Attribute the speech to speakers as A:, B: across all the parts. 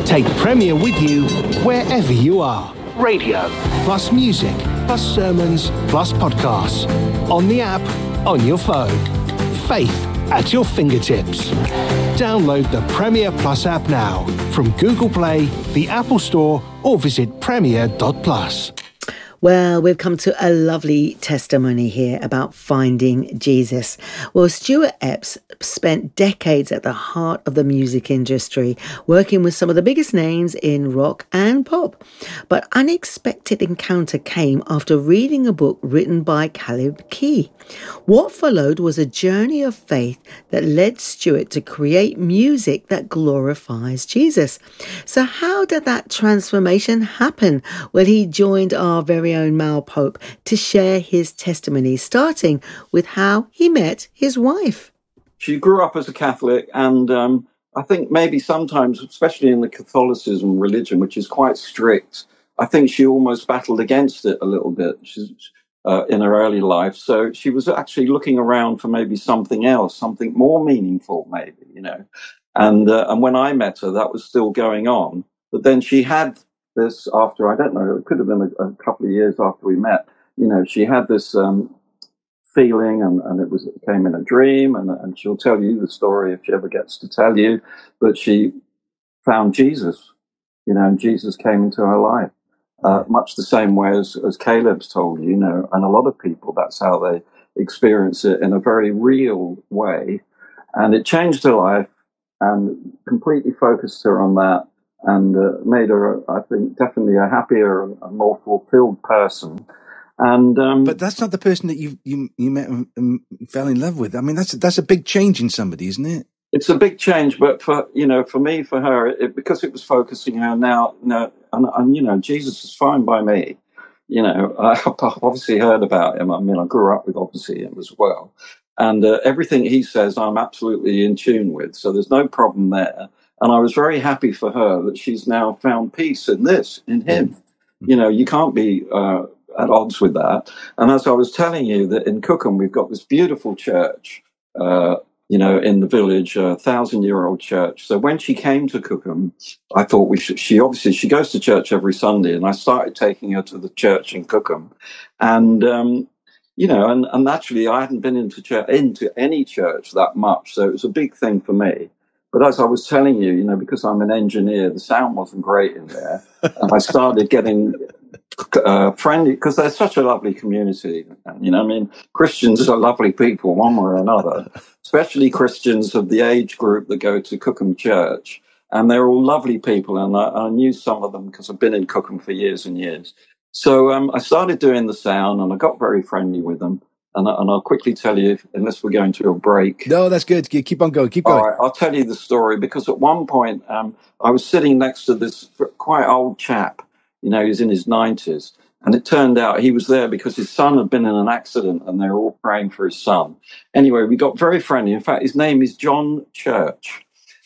A: Take Premier with you wherever you are. Radio, plus music, plus sermons, plus podcasts. On the app, on your phone. Faith at your fingertips. Download the Premier Plus app now from Google Play, the Apple Store, or visit premier.plus.
B: Well, we've come to a lovely testimony here about finding Jesus. Well, Stuart Epps spent decades at the heart of the music industry, working with some of the biggest names in rock and pop. But unexpected encounter came after reading a book written by Caleb Key. What followed was a journey of faith that led Stuart to create music that glorifies Jesus. So how did that transformation happen? Well, he joined our very own Mal Pope to share his testimony, starting with how he met his wife.
C: She grew up as a Catholic, and I think maybe sometimes, especially in the Catholicism religion, which is quite strict, I think she almost battled against it a little bit in her early life. So she was actually looking around for maybe something else, something more meaningful, maybe, you know. And when I met her, that was still going on. But then she had this after, I don't know, it could have been a couple of years after we met, you know, she had this feeling and it came in a dream, and she'll tell you the story if she ever gets to tell you, but she found Jesus, you know, and Jesus came into her life, much the same way as Caleb's told you, you know, and a lot of people, that's how they experience it in a very real way. And it changed her life and completely focused her on that, and made her, I think, definitely a happier and more fulfilled person. And
D: but that's not the person that you met and fell in love with. I mean, that's a big change in somebody, isn't it?
C: It's a big change, but for me, for her, because it was focusing her now, and you know, Jesus is fine by me. You know, I've obviously heard about him. I mean, I grew up with obviously him as well, and everything he says, I'm absolutely in tune with. So there's no problem there. And I was very happy for her that she's now found peace in him. You know, you can't be at odds with that. And as I was telling you, that in Cookham, we've got this beautiful church, you know, in the village, a 1,000-year-old church. So when she came to Cookham, I thought she goes to church every Sunday, and I started taking her to the church in Cookham. And, you know, and naturally I hadn't been into any church that much. So it was a big thing for me. But as I was telling you, you know, because I'm an engineer, the sound wasn't great in there. And I started getting friendly, because they're such a lovely community. You know, I mean, Christians are lovely people, one way or another, especially Christians of the age group that go to Cookham Church. And they're all lovely people. And I knew some of them because I've been in Cookham for years and years. So I started doing the sound, and I got very friendly with them. And I'll quickly tell you, unless we're going to a break.
D: No, that's good. Keep on going. Keep going.
C: All right, I'll tell you the story, because at one point I was sitting next to this quite old chap. You know, he's in his 90s. And it turned out he was there because his son had been in an accident, and they were all praying for his son. Anyway, we got very friendly. In fact, his name is John Church.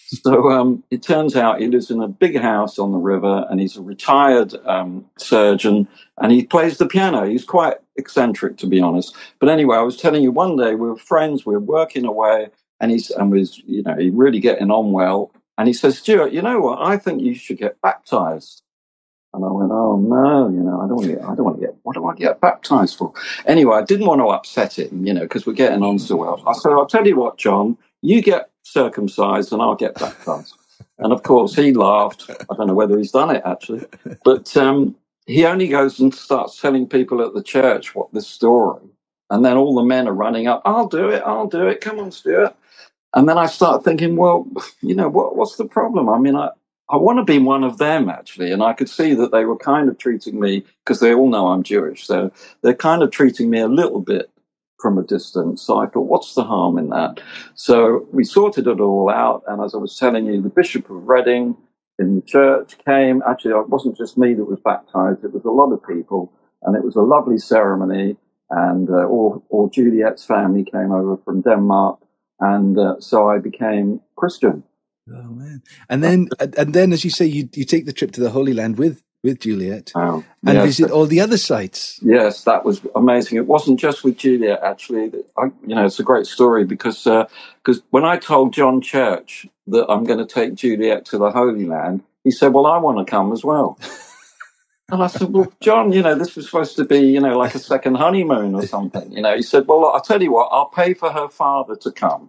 C: So it turns out he lives in a big house on the river, and he's a retired surgeon, and he plays the piano. He's quite eccentric, to be honest. But anyway, I was telling you, one day we were friends, we were working away, and he really getting on well. And he says, Stuart, you know what? I think you should get baptized. And I went, oh no, you know, what do I get baptized for? Anyway, I didn't want to upset him, you know, because we're getting on so well. I said, I'll tell you what, John, you get circumcised and I'll get baptized. And of course he laughed. I don't know whether he's done it actually, but he only goes and starts telling people at the church what this story. And then all the men are running up, I'll do it. Come on, Stuart. And then I start thinking, well, you know, what's the problem? I mean, I want to be one of them, actually. And I could see that they were kind of treating me, because they all know I'm Jewish, so they're kind of treating me a little bit from a distance. So I thought, what's the harm in that? So we sorted it all out. And as I was telling you, the Bishop of Reading in the church came. Actually, it wasn't just me that was baptized. It was a lot of people. And it was a lovely ceremony. And all Juliet's family came over from Denmark. And so I became Christian.
D: Oh man! And then, as you say, you take the trip to the Holy Land with Juliet and visit all the other sites.
C: Yes, that was amazing. It wasn't just with Juliet, actually. It's a great story because when I told John Church that I'm going to take Juliet to the Holy Land, He said, well, I want to come as well. And I said, well, John, this was supposed to be, like a second honeymoon or something. He said, well, I'll tell you what, I'll pay for her father to come,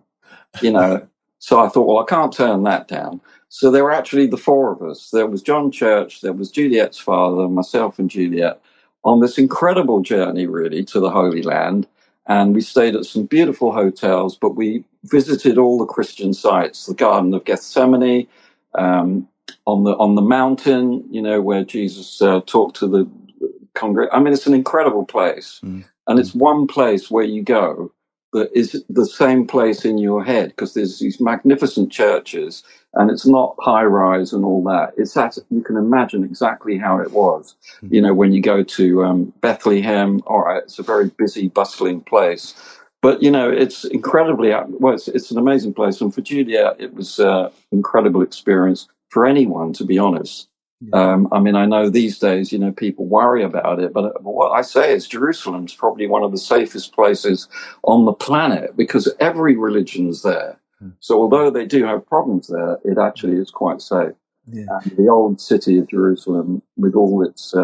C: So I thought, well, I can't turn that down. So there were actually the four of us. There was John Church, there was Juliet's father, myself and Juliet, on this incredible journey, really, to the Holy Land. And we stayed at some beautiful hotels, but we visited all the Christian sites, the Garden of Gethsemane, on the mountain, where Jesus talked to the congregation. I mean, it's an incredible place. And it's one place where you go that is the same place in your head, because there's these magnificent churches, and it's not high rise and all that. It's that you can imagine exactly how it was, when you go to Bethlehem. All right, it's a very busy, bustling place. But, it's incredibly, it's an amazing place. And for Juliet, it was an incredible experience for anyone, to be honest. I mean, I know these days, people worry about it, but what I say is Jerusalem's probably one of the safest places on the planet, because every religion's there. So although they do have problems there, it actually is quite safe. And the old city of Jerusalem, with all its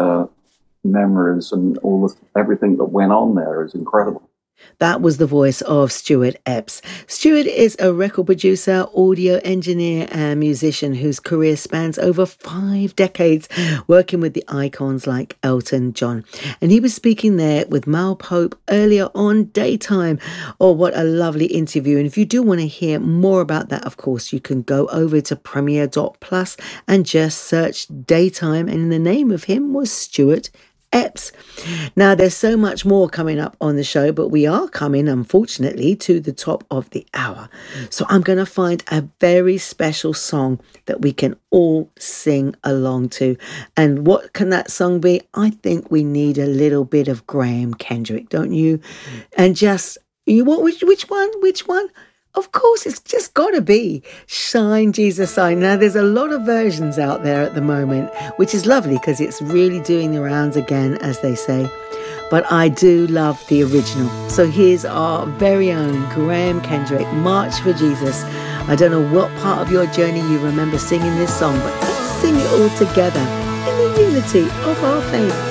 C: memories and everything that went on there, is incredible.
B: That was the voice of Stuart Epps. Stuart is a record producer, audio engineer and musician whose career spans over 5 decades, working with the icons like Elton John. And he was speaking there with Mal Pope earlier on Daytime. Oh, what a lovely interview. And if you do want to hear more about that, of course, you can go over to Premier.plus and just search Daytime. And the name of him was Stuart Epps. Now, there's so much more coming up on the show, but we are coming, unfortunately, to the top of the hour. So I'm going to find a very special song that we can all sing along to. And what can that song be? I think we need a little bit of Graham Kendrick, don't you? And just, which one? Of course, it's just got to be Shine, Jesus Shine. Now, there's a lot of versions out there at the moment, which is lovely because it's really doing the rounds again, as they say. But I do love the original. So here's our very own Graham Kendrick, March for Jesus. I don't know what part of your journey you remember singing this song, but let's sing it all together in the unity of our faith.